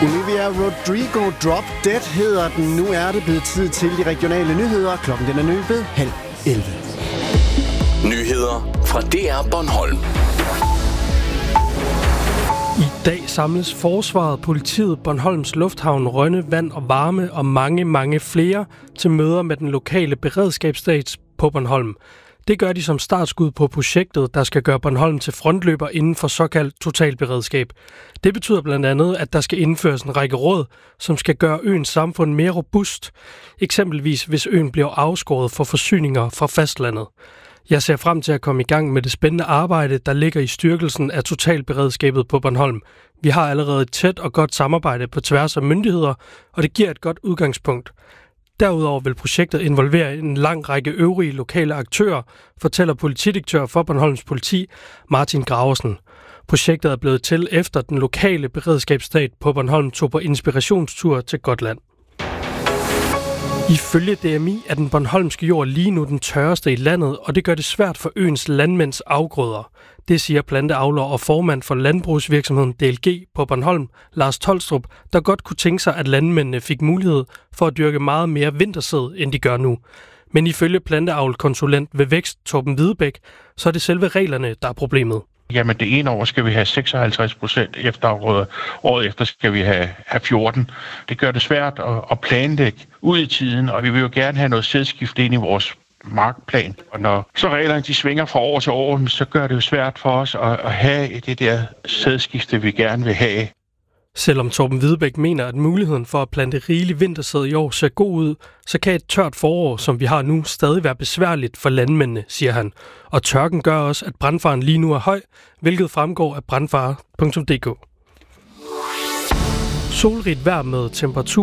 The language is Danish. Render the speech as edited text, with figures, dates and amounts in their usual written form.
Olivia Rodrigo Drop Dead hedder den. Nu er det blevet tid til de regionale nyheder. Klokken den er løbet 10:30. Nyheder fra DR Bornholm. I dag samles Forsvaret, Politiet, Bornholms Lufthavn, Rønne, Vand og Varme og mange flere til møder med den lokale beredskabsstab på Bornholm. Det gør de som startskud på projektet, der skal gøre Bornholm til frontløber inden for såkaldt totalberedskab. Det betyder blandt andet, at der skal indføres en række råd, som skal gøre øens samfund mere robust. Eksempelvis hvis øen bliver afskåret for forsyninger fra fastlandet. Jeg ser frem til at komme i gang med det spændende arbejde, der ligger i styrkelsen af totalberedskabet på Bornholm. Vi har allerede et tæt og godt samarbejde på tværs af myndigheder, og det giver et godt udgangspunkt. Derudover vil projektet involvere en lang række øvrige lokale aktører, fortæller politidirektør for Bornholms Politi, Martin Graversen. Projektet er blevet til efter den lokale beredskabsstab på Bornholm tog på inspirationstur til Gotland. Ifølge DMI er den bornholmske jord lige nu den tørreste i landet, og det gør det svært for øens landmænds afgrøder. Det siger planteavler og formand for landbrugsvirksomheden DLG på Bornholm, Lars Tolstrup, der godt kunne tænke sig, at landmændene fik mulighed for at dyrke meget mere vintersæd, end de gør nu. Men ifølge planteavlkonsulent ved Vækst, Torben Hvidebæk, så er det selve reglerne, der er problemet. Jamen det ene år skal vi have 56% efterafgrøder, året efter skal vi have 14. Det gør det svært at planlægge ud i tiden, og vi vil jo gerne have noget sædskifte ind i vores markplan. Og når så reglerne de svinger fra år til år, så gør det jo svært for os at have det der sædskifte, vi gerne vil have. Selvom Torben Hvidebæk mener, at muligheden for at plante rigelig vintersæd i år ser god ud, så kan et tørt forår, som vi har nu, stadig være besværligt for landmændene, siger han. Og tørken gør også, at brandfaren lige nu er høj, hvilket fremgår af brandfare.dk. Solrigt vejr med temperatur